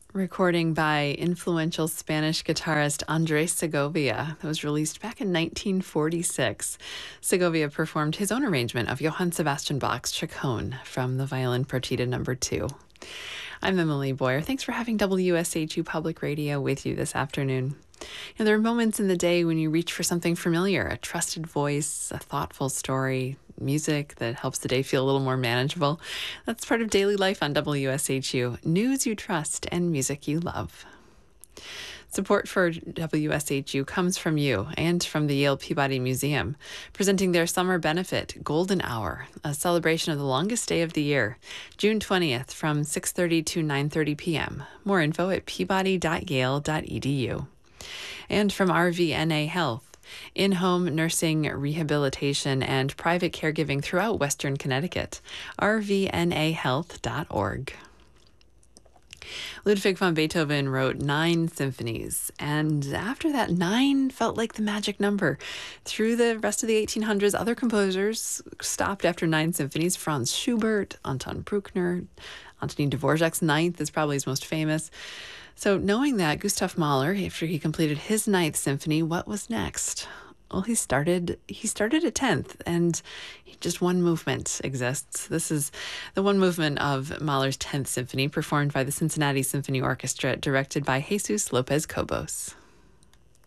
Recording by influential Spanish guitarist Andres Segovia that was released back in 1946. Segovia performed his own arrangement of Johann Sebastian Bach's Chaconne from the Violin Partita No. 2. I'm Emily Boyer. Thanks for having WSHU Public Radio with you this afternoon. There are moments in the day when you reach for something familiar, a trusted voice, a thoughtful story, music that helps the day feel a little more manageable. That's part of daily life on WSHU. News you trust and music you love. Support for WSHU comes from you and from the Yale Peabody Museum, presenting their summer benefit, Golden Hour, a celebration of the longest day of the year, June 20th from 6:30 to 9:30 p.m. More info at peabody.yale.edu. And from RVNA Health, in-home nursing, rehabilitation, and private caregiving throughout Western Connecticut, rvnahealth.org. Ludwig van Beethoven wrote 9 symphonies, and after that, 9 felt like the magic number. Through the rest of the 1800s, other composers stopped after 9 symphonies. Franz Schubert, Anton Bruckner, Antonin Dvorak's Ninth is probably his most famous. So knowing that, Gustav Mahler, after he completed his 9th symphony, what was next? Well, he started a 10th, and just one movement exists. This is the one movement of Mahler's 10th symphony, performed by the Cincinnati Symphony Orchestra, directed by Jesus Lopez Cobos.